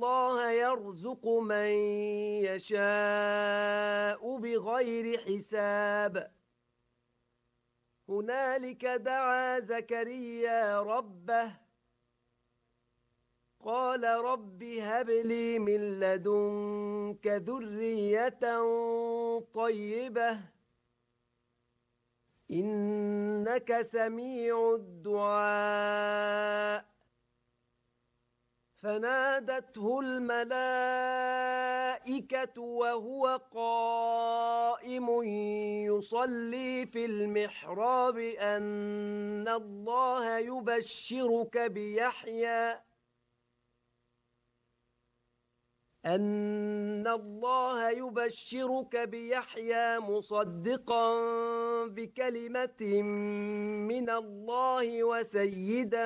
الله يرزق من يشاء بغير حساب هنالك دعا زكريا ربه قال رب هب لي من لدنك ذرية طيبة إنك سميع الدعاء فنادته الملائكة وهو قائم يصلي في المحراب أن الله يبشرك بيحيى مصدقا بكلمة من الله وسيدا